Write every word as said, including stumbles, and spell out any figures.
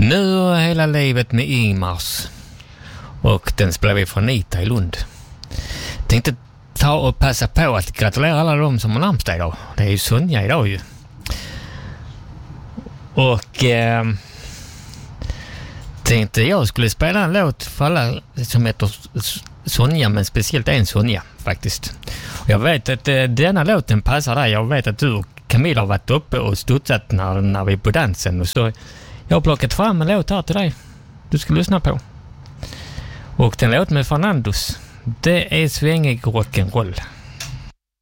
Nu och hela livet med Ingmars. Och den spelar vi från Nita i Lund. Tänkte ta och passa på att gratulera alla de som har namnsdag idag. Det är ju Sonja idag ju. Och eh, tänkte jag skulle spela en låt för alla som heter Sonja, men speciellt en Sonja faktiskt. Och jag vet att eh, denna låten passar dig. Jag vet att du och Camilla har varit uppe och studsat när, när vi är på dansen. Och så jag har plockat fram en låt här till dig du ska lyssna på. Och den låten med Fernandos, det är svängig rock'n'roll.